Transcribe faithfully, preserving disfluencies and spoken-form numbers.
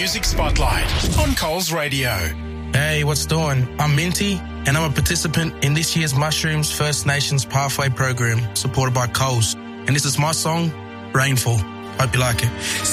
Music Spotlight on Coles Radio. Hey, what's doing? I'm Minty, and I'm a participant in this year's Mushrooms First Nations Pathway program supported by Coles. And this is my song, Rainfall. Hope you like it.